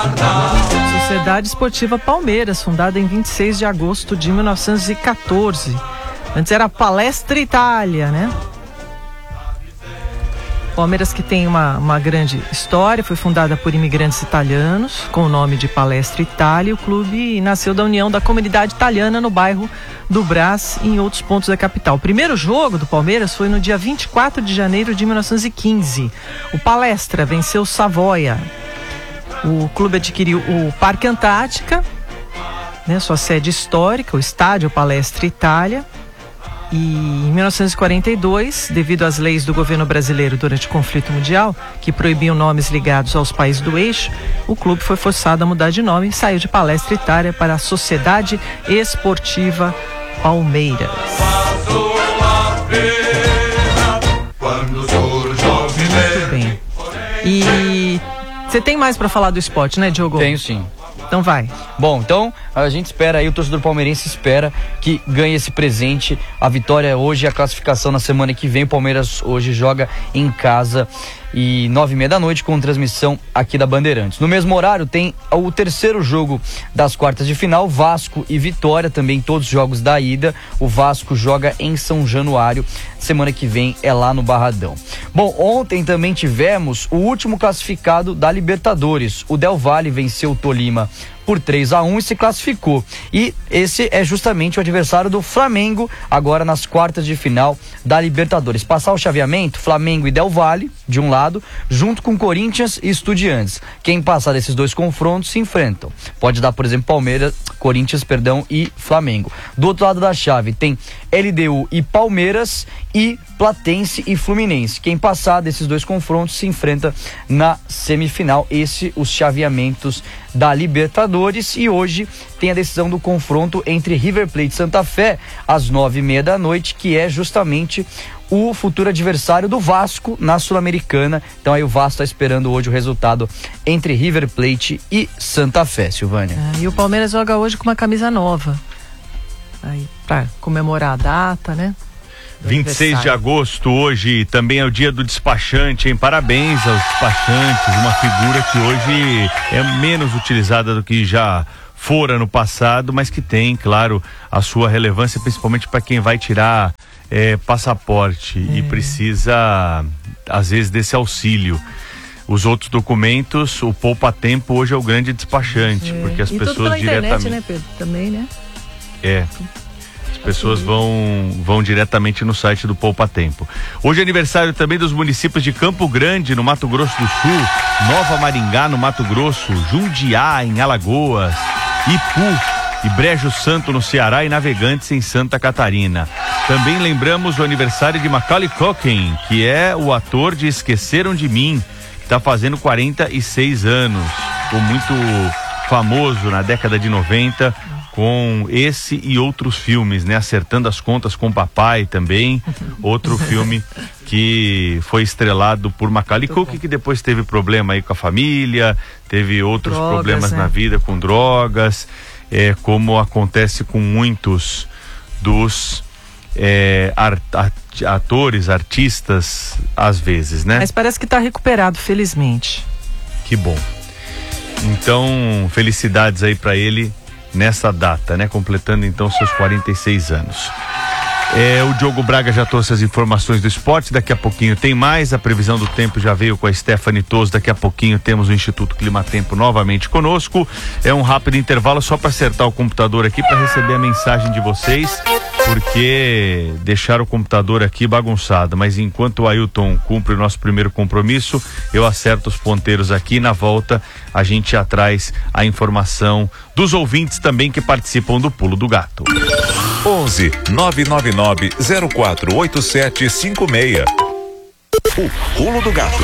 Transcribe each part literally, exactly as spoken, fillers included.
Sociedade Esportiva Palmeiras, fundada em vinte e seis de agosto de mil novecentos e quatorze. Antes era Palestra Itália, né? Palmeiras, que tem uma, uma grande história, foi fundada por imigrantes italianos, com o nome de Palestra Itália. O clube nasceu da união da comunidade italiana no bairro do Brás e em outros pontos da capital. O primeiro jogo do Palmeiras foi no dia vinte e quatro de janeiro de mil novecentos e quinze. O Palestra venceu o Savoia. O clube adquiriu o Parque Antártica, né, sua sede histórica, o estádio Palestra Itália. E em mil novecentos e quarenta e dois, devido às leis do governo brasileiro durante o conflito mundial, que proibiam nomes ligados aos países do eixo, o clube foi forçado a mudar de nome e saiu de Palestra Itália para a Sociedade Esportiva Palmeiras. Muito bem. E você tem mais para falar do esporte, né, Diogo? Tenho sim. Então vai. Bom, então a gente espera aí, o torcedor palmeirense espera que ganhe esse presente. A vitória hoje e a classificação na semana que vem. O Palmeiras hoje joga em casa e nove e meia da noite com transmissão aqui da Bandeirantes. No mesmo horário tem o terceiro jogo das quartas de final, Vasco e Vitória, também todos os jogos da ida. O Vasco joga em São Januário, semana que vem é lá no Barradão. Bom, ontem também tivemos o último classificado da Libertadores. O Del Valle venceu o Tolima por três a um e se classificou. E esse é justamente o adversário do Flamengo, agora nas quartas de final da Libertadores. Passar o chaveamento, Flamengo e Del Valle, de um lado, junto com Corinthians e Estudiantes. Quem passar desses dois confrontos se enfrentam. Pode dar, por exemplo, Palmeiras, Corinthians, perdão, e Flamengo. Do outro lado da chave tem L D U e Palmeiras e Platense e Fluminense. Quem passar desses dois confrontos se enfrenta na semifinal. Esse, os chaveamentos da Libertadores. E hoje tem a decisão do confronto entre River Plate e Santa Fé às nove e meia da noite, que é justamente o futuro adversário do Vasco na Sul-Americana. Então aí o Vasco está esperando hoje o resultado entre River Plate e Santa Fé, Silvânia. Ah, e o Palmeiras joga hoje com uma camisa nova, aí para comemorar a data, né? vinte e seis de agosto, hoje também é o dia do despachante, hein? Parabéns aos despachantes, uma figura que hoje é menos utilizada do que já fora no passado, mas que tem, claro, a sua relevância, principalmente para quem vai tirar é, passaporte é. e precisa, às vezes, desse auxílio. Os outros documentos, o poupa-tempo hoje é o grande despachante, é. porque as e pessoas tudo pela diretamente... internet, né, Pedro? Também, né? É. As pessoas vão, vão diretamente no site do Poupa Tempo. Hoje é aniversário também dos municípios de Campo Grande, no Mato Grosso do Sul, Nova Maringá, no Mato Grosso, Jundiá, em Alagoas, Ipu e Brejo Santo, no Ceará, e Navegantes, em Santa Catarina. Também lembramos o aniversário de Macaulay Culkin, que é o ator de Esqueceram de Mim, que está fazendo quarenta e seis anos. Ficou muito famoso na década de noventa com esse e outros filmes, né? Acertando as Contas com o Papai também, outro filme que foi estrelado por Macaulay Culkin, que depois teve problema aí com a família, teve outros drogas, problemas né? na vida com drogas, é, como acontece com muitos dos é, art, atores, artistas, às vezes, né? Mas parece que está recuperado, felizmente. Que bom. Então, felicidades aí para ele nessa data, né? Completando então seus quarenta e seis anos. É, o Diogo Braga já trouxe as informações do esporte, daqui a pouquinho tem mais, a previsão do tempo já veio com a Stephanie Toso, daqui a pouquinho temos o Instituto Climatempo novamente conosco. É um rápido intervalo só para acertar o computador aqui para receber a mensagem de vocês, porque deixaram o computador aqui bagunçado, mas enquanto o Ailton cumpre o nosso primeiro compromisso, eu acerto os ponteiros aqui. Na volta a gente já traz a informação dos ouvintes também que participam do Pulo do Gato. onze nove nove nove zero quatro oito sete cinco seis. O Pulo do Gato.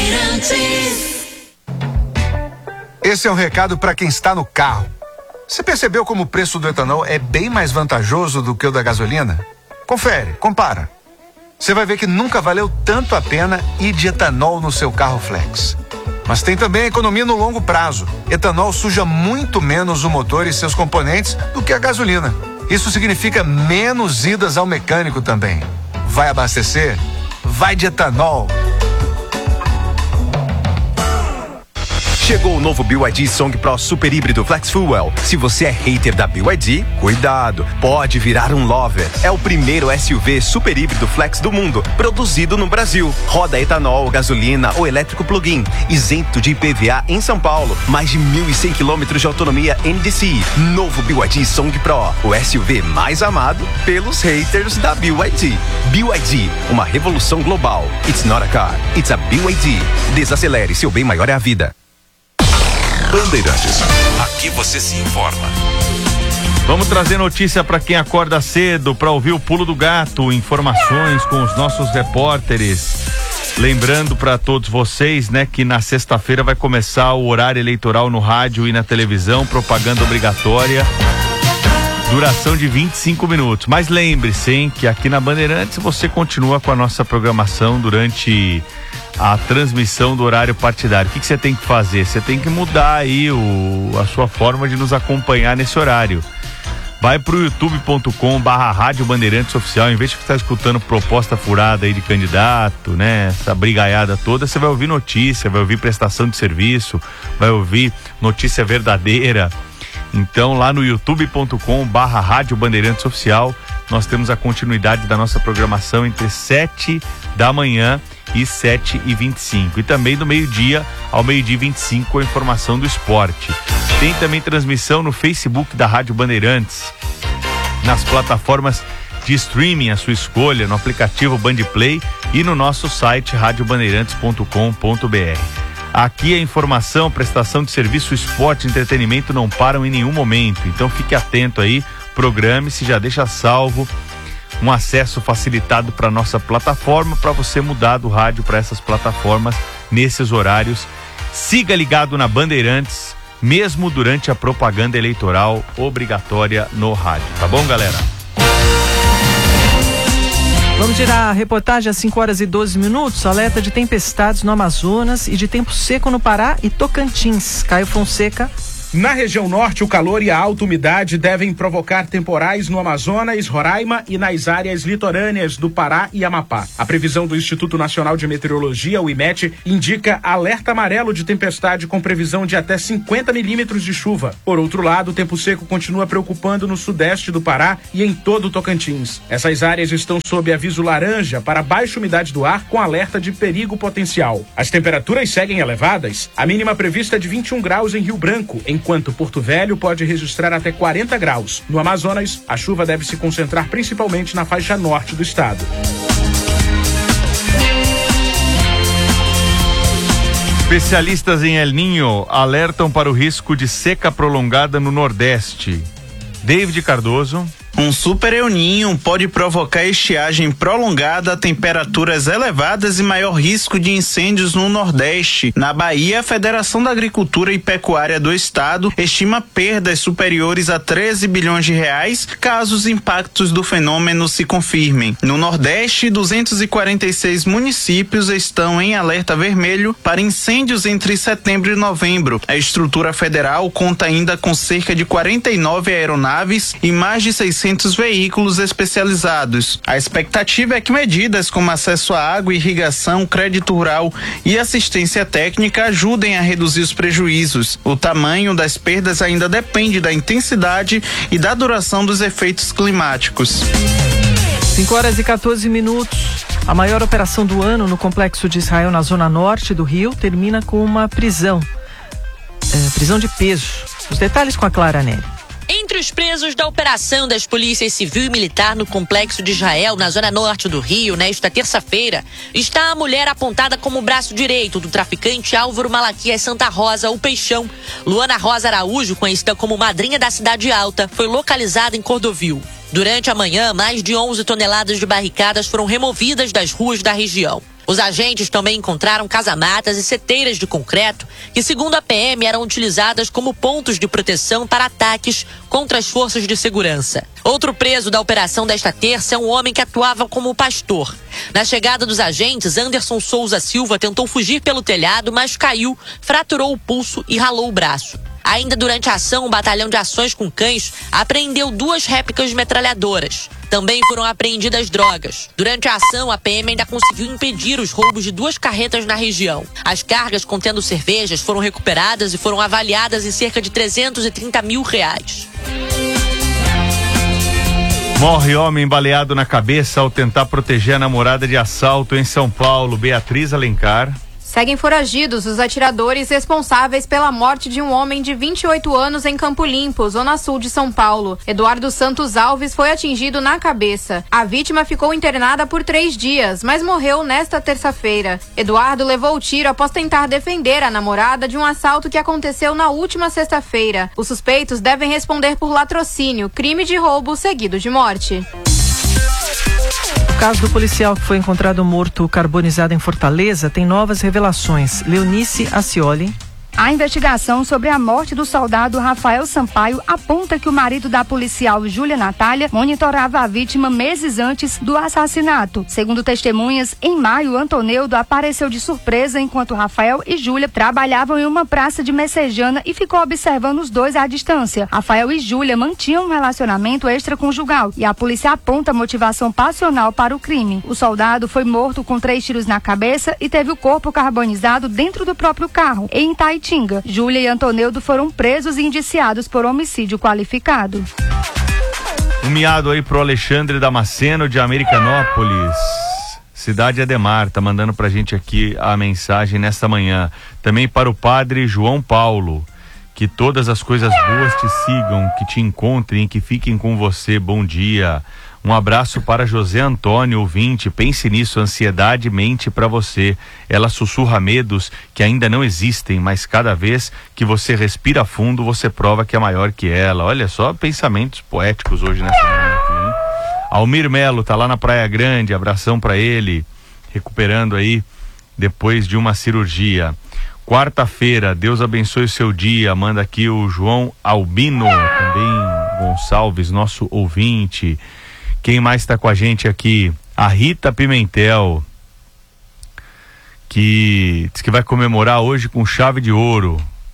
Esse é um recado para quem está no carro. Você percebeu como o preço do etanol é bem mais vantajoso do que o da gasolina? Confere, compara. Você vai ver que nunca valeu tanto a pena ir de etanol no seu carro flex. Mas tem também a economia no longo prazo. Etanol suja muito menos o motor e seus componentes do que a gasolina. Isso significa menos idas ao mecânico também. Vai abastecer? Vai de etanol. Chegou o novo B Y D Song Pro Super Híbrido Flex Fuel. Se você é hater da B Y D, cuidado, pode virar um lover. É o primeiro S U V super híbrido flex do mundo, produzido no Brasil. Roda etanol, gasolina ou elétrico plug-in, isento de I P V A em São Paulo. Mais de mil e cem quilômetros de autonomia N D C I. Novo B Y D Song Pro, o S U V mais amado pelos haters da B Y D. B Y D, uma revolução global. It's not a car, it's a B Y D. Desacelere, seu bem maior é a vida. Bandeirantes, aqui você se informa. Vamos trazer notícia para quem acorda cedo, para ouvir o Pulo do Gato, informações com os nossos repórteres. Lembrando para todos vocês, né, que na sexta-feira vai começar o horário eleitoral no rádio e na televisão, propaganda obrigatória, duração de vinte e cinco minutos. Mas lembre-se, hein, que aqui na Bandeirantes você continua com a nossa programação durante a transmissão do horário partidário. O que, que você tem que fazer? Você tem que mudar aí o, a sua forma de nos acompanhar nesse horário. Vai pro youtube ponto com barra Rádio Bandeirantes Oficial. Em vez de estar escutando proposta furada aí de candidato, né, essa brigaiada toda, você vai ouvir notícia, vai ouvir prestação de serviço, vai ouvir notícia verdadeira. Então lá no youtube ponto com barra Rádio Bandeirantes Oficial nós temos a continuidade da nossa programação entre sete da manhã e sete e vinte e cinco, e também do meio-dia ao meio-dia e vinte e cinco com a informação do esporte. Tem também transmissão no Facebook da Rádio Bandeirantes, nas plataformas de streaming, a sua escolha, no aplicativo Bandplay e no nosso site rádio bandeirantes ponto com ponto b r. Aqui a informação, prestação de serviço, esporte, entretenimento não param em nenhum momento, então fique atento aí, programe-se, já deixa salvo um acesso facilitado para nossa plataforma, para você mudar do rádio para essas plataformas nesses horários. Siga ligado na Bandeirantes, mesmo durante a propaganda eleitoral obrigatória no rádio, tá bom, galera? Vamos tirar a reportagem às cinco horas e doze minutos, alerta de tempestades no Amazonas e de tempo seco no Pará e Tocantins. Caio Fonseca. Na região norte, o calor e a alta umidade devem provocar temporais no Amazonas, Roraima e nas áreas litorâneas do Pará e Amapá. A previsão do Instituto Nacional de Meteorologia, o IMET, indica alerta amarelo de tempestade com previsão de até cinquenta milímetros de chuva. Por outro lado, o tempo seco continua preocupando no sudeste do Pará e em todo o Tocantins. Essas áreas estão sob aviso laranja para baixa umidade do ar com alerta de perigo potencial. As temperaturas seguem elevadas. A mínima prevista é de vinte e um graus em Rio Branco, em enquanto Porto Velho pode registrar até quarenta graus. No Amazonas, a chuva deve se concentrar principalmente na faixa norte do estado. Especialistas em El Niño alertam para o risco de seca prolongada no Nordeste. David Cardoso. Um super El Niño pode provocar estiagem prolongada, temperaturas elevadas e maior risco de incêndios no Nordeste. Na Bahia, a Federação da Agricultura e Pecuária do Estado estima perdas superiores a treze bilhões de reais caso os impactos do fenômeno se confirmem. No Nordeste, duzentos e quarenta e seis municípios estão em alerta vermelho para incêndios entre setembro e novembro. A estrutura federal conta ainda com cerca de quarenta e nove aeronaves e mais de seiscentos veículos especializados. A expectativa é que medidas como acesso à água, irrigação, crédito rural e assistência técnica ajudem a reduzir os prejuízos. O tamanho das perdas ainda depende da intensidade e da duração dos efeitos climáticos. cinco horas e quatorze minutos. A maior operação do ano no Complexo de Israel, na zona norte do Rio, termina com uma prisão. É, prisão de peso. Os detalhes com a Clara Neri. Entre os presos da operação das polícias civil e militar no Complexo de Israel, na zona norte do Rio, nesta terça-feira, está a mulher apontada como braço direito do traficante Álvaro Malaquias Santa Rosa, o Peixão. Luana Rosa Araújo, conhecida como madrinha da Cidade Alta, foi localizada em Cordovil. Durante a manhã, mais de onze toneladas de barricadas foram removidas das ruas da região. Os agentes também encontraram casamatas e seteiras de concreto que, segundo a P M, eram utilizadas como pontos de proteção para ataques contra as forças de segurança. Outro preso da operação desta terça é um homem que atuava como pastor. Na chegada dos agentes, Anderson Souza Silva tentou fugir pelo telhado, mas caiu, fraturou o pulso e ralou o braço. Ainda durante a ação, o Batalhão de Ações com Cães apreendeu duas réplicas de metralhadoras. Também foram apreendidas drogas. Durante a ação, a P M ainda conseguiu impedir os roubos de duas carretas na região. As cargas contendo cervejas foram recuperadas e foram avaliadas em cerca de trezentos e trinta mil reais. Morre homem baleado na cabeça ao tentar proteger a namorada de assalto em São Paulo. Beatriz Alencar. Seguem foragidos os atiradores responsáveis pela morte de um homem de vinte e oito anos em Campo Limpo, zona sul de São Paulo. Eduardo Santos Alves foi atingido na cabeça. A vítima ficou internada por três dias, mas morreu nesta terça-feira. Eduardo levou o tiro após tentar defender a namorada de um assalto que aconteceu na última sexta-feira. Os suspeitos devem responder por latrocínio, crime de roubo seguido de morte. O caso do policial que foi encontrado morto carbonizado em Fortaleza tem novas revelações. Leonice Acioli. A investigação sobre a morte do soldado Rafael Sampaio aponta que o marido da policial Júlia Natália monitorava a vítima meses antes do assassinato. Segundo testemunhas, em maio, Antoneudo apareceu de surpresa enquanto Rafael e Júlia trabalhavam em uma praça de Messejana e ficou observando os dois à distância. Rafael e Júlia mantinham um relacionamento extraconjugal e a polícia aponta motivação passional para o crime. O soldado foi morto com três tiros na cabeça e teve o corpo carbonizado dentro do próprio carro, em Itaitinga. Júlia e Antoneudo foram presos e indiciados por homicídio qualificado. Um miado aí pro Alexandre Damasceno de Americanópolis. Cidade Ademar, tá mandando pra gente aqui a mensagem nesta manhã. Também para o padre João Paulo. Que todas as coisas boas te sigam, que te encontrem, que fiquem com você. Bom dia. Um abraço para José Antônio, ouvinte. Pense nisso, ansiedade mente para você. Ela sussurra medos que ainda não existem, mas cada vez que você respira fundo, você prova que é maior que ela. Olha só, pensamentos poéticos hoje nessa manhã aqui, hein? Almir Melo tá lá na Praia Grande, abração para ele, recuperando aí depois de uma cirurgia. Quarta-feira, Deus abençoe o seu dia. Manda aqui o João Albino, também Gonçalves, nosso ouvinte. Quem mais está com a gente aqui? A Rita Pimentel, que diz que vai comemorar hoje com chave de ouro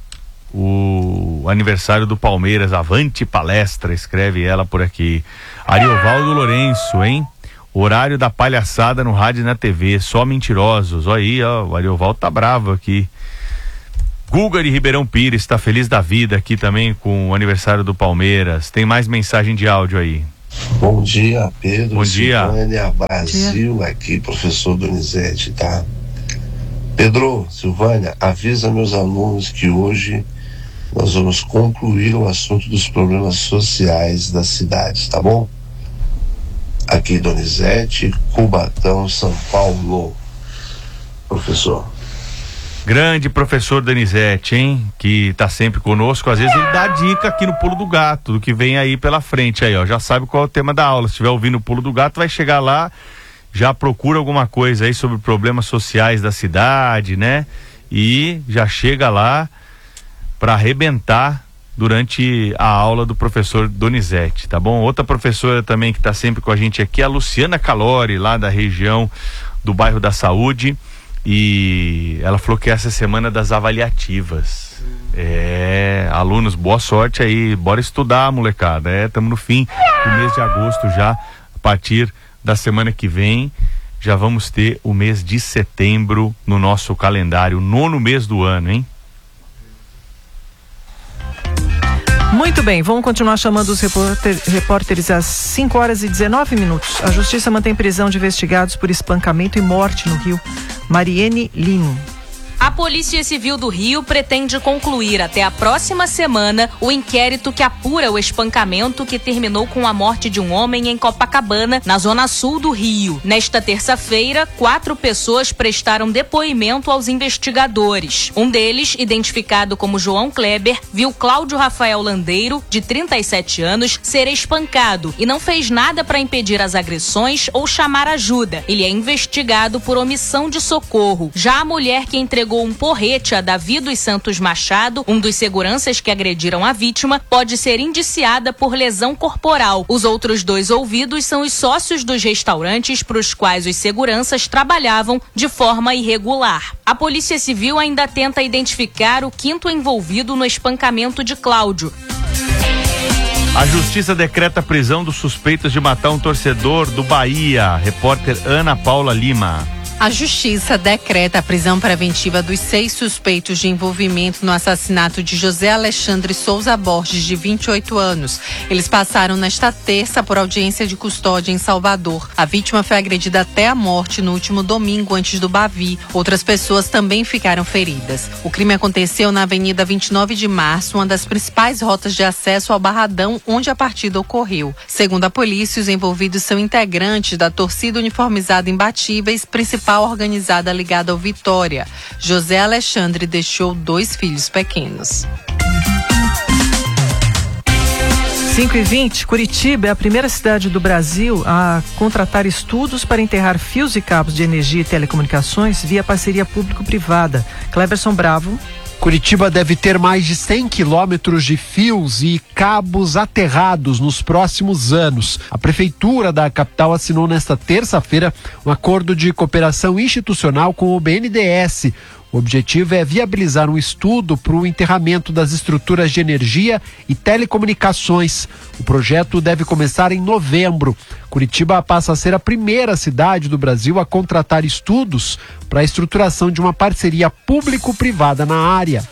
o aniversário do Palmeiras. Avante palestra, escreve ela por aqui. Ariovaldo Lourenço, hein? Horário da palhaçada no rádio e na T V, só mentirosos. Olha aí, ó, o Ariovaldo tá bravo aqui. Guga de Ribeirão Pires está feliz da vida aqui também com o aniversário do Palmeiras. Tem mais mensagem de áudio aí. Bom dia, Pedro. Bom dia. Silvânia, Brasil, dia. Aqui, professor Donizete, tá? Pedro, Silvânia, avisa meus alunos que hoje nós vamos concluir o assunto dos problemas sociais das cidades, tá bom? Aqui, Donizete, Cubatão, São Paulo. Professor. Grande professor Donizete, hein? Que tá sempre conosco. Às vezes ele dá dica aqui no Pulo do Gato, do que vem aí pela frente aí, ó. Já sabe qual é o tema da aula. Se estiver ouvindo o Pulo do Gato, vai chegar lá, já procura alguma coisa aí sobre problemas sociais da cidade, né? E já chega lá para arrebentar durante a aula do professor Donizete, tá bom? Outra professora também que tá sempre com a gente aqui é a Luciana Calori, lá da região do bairro da Saúde. E ela falou que essa é a semana das avaliativas. Hum. É, alunos, boa sorte aí, bora estudar, molecada. É, estamos no fim do mês de agosto já. A partir da semana que vem já vamos ter o mês de setembro no nosso calendário, nono mês do ano, hein? Muito bem, vamos continuar chamando os repórter, repórteres às cinco horas e dezenove minutos. A Justiça mantém prisão de investigados por espancamento e morte no Rio. Mariene Lino. A Polícia Civil do Rio pretende concluir até a próxima semana o inquérito que apura o espancamento que terminou com a morte de um homem em Copacabana, na zona sul do Rio. Nesta terça-feira, quatro pessoas prestaram depoimento aos investigadores. Um deles, identificado como João Kleber, viu Cláudio Rafael Landeiro, de trinta e sete anos, ser espancado e não fez nada para impedir as agressões ou chamar ajuda. Ele é investigado por omissão de socorro. Já a mulher que entregou entregou um porrete a Davi dos Santos Machado, um dos seguranças que agrediram a vítima, pode ser indiciada por lesão corporal. Os outros dois ouvidos são os sócios dos restaurantes para os quais os seguranças trabalhavam de forma irregular. A Polícia Civil ainda tenta identificar o quinto envolvido no espancamento de Cláudio. A Justiça decreta a prisão dos suspeitos de matar um torcedor do Bahia. Repórter Ana Paula Lima. A Justiça decreta a prisão preventiva dos seis suspeitos de envolvimento no assassinato de José Alexandre Souza Borges, de vinte e oito anos. Eles passaram nesta terça por audiência de custódia em Salvador. A vítima foi agredida até a morte no último domingo, antes do Bavi. Outras pessoas também ficaram feridas. O crime aconteceu na Avenida vinte e nove de março, uma das principais rotas de acesso ao Barradão, onde a partida ocorreu. Segundo a polícia, os envolvidos são integrantes da torcida uniformizada Imbatíveis, principal organizada ligada ao Vitória. José Alexandre deixou dois filhos pequenos. cinco e vinte, Curitiba é a primeira cidade do Brasil a contratar estudos para enterrar fios e cabos de energia e telecomunicações via parceria público-privada. Cleverson Bravo. Curitiba deve ter mais de cem quilômetros de fios e cabos aterrados nos próximos anos. A prefeitura da capital assinou nesta terça-feira um acordo de cooperação institucional com o B N D E S. O objetivo é viabilizar um estudo para o enterramento das estruturas de energia e telecomunicações. O projeto deve começar em novembro. Curitiba passa a ser a primeira cidade do Brasil a contratar estudos para a estruturação de uma parceria público-privada na área.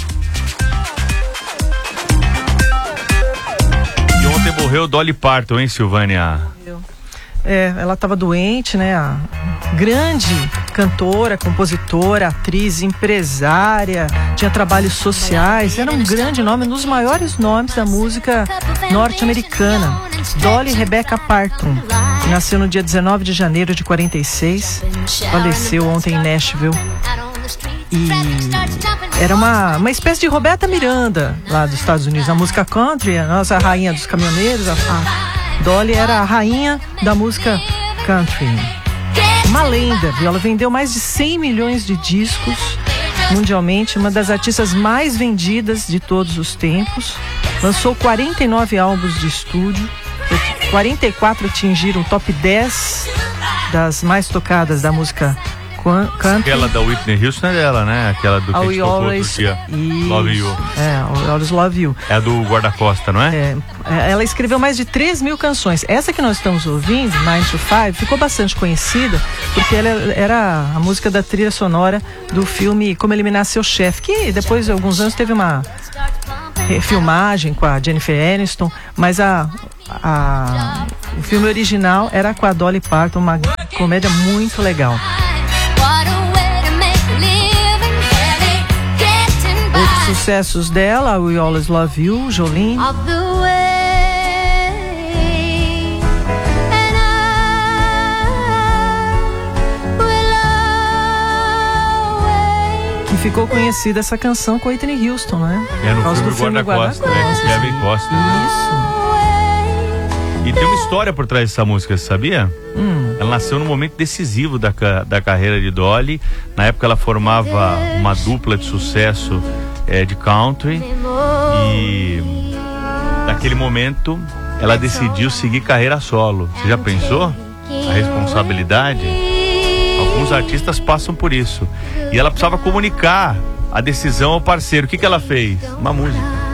E ontem morreu Dolly Parton, hein, Silvânia? É, ela estava doente, né? A grande cantora, compositora, atriz, empresária, tinha trabalhos sociais, era um grande nome, um dos maiores nomes da música norte-americana. Dolly Rebecca Parton, que nasceu no dia dezenove de janeiro de quarenta e seis, faleceu ontem em Nashville. E era uma, uma espécie de Roberta Miranda lá dos Estados Unidos, a música country, a nossa rainha dos caminhoneiros. A, a Dolly era a rainha da música country. Uma lenda, viu? Ela vendeu mais de cem milhões de discos mundialmente, uma das artistas mais vendidas de todos os tempos. Lançou quarenta e nove álbuns de estúdio, quarenta e quatro atingiram o top dez das mais tocadas da música country. Aquela da Whitney Houston é dela, né? Aquela do que a gente tocou outro dia. Love You. É, I Always Love You. É a do guarda-costa, não é? É? Ela escreveu mais de três mil canções. Essa que nós estamos ouvindo, nine to five, ficou bastante conhecida porque ela era a música da trilha sonora do filme Como Eliminar Seu Chefe, que depois de alguns anos teve uma refilmagem com a Jennifer Aniston, mas a, a, o filme original era com a Dolly Parton, uma comédia muito legal. Outros sucessos dela, We Always Love You, Jolene. Que ficou conhecida essa canção com a Whitney Houston, né? É no Por causa filme do filme Guarda-Costa, né? Com Kevin Costner. Isso. E tem uma história por trás dessa música, você sabia? Hum. Ela nasceu num momento decisivo da, da carreira de Dolly. Na época ela formava uma dupla de sucesso é, de country. E naquele momento ela decidiu seguir carreira solo. Você já pensou? A responsabilidade? Alguns artistas passam por isso. E ela precisava comunicar a decisão ao parceiro. O que, que ela fez? Uma música.